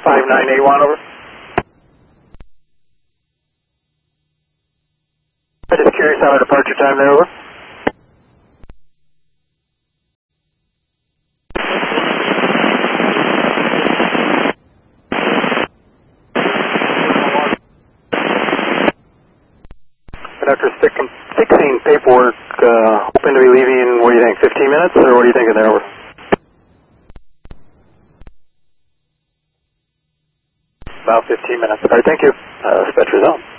5981, over. I'm just curious on our departure time there, over. After 16 paperwork, hoping to be leaving in, what do you think, 15 minutes, or what are you thinking there, over? About 15 minutes. All right, thank you. Spectre zone.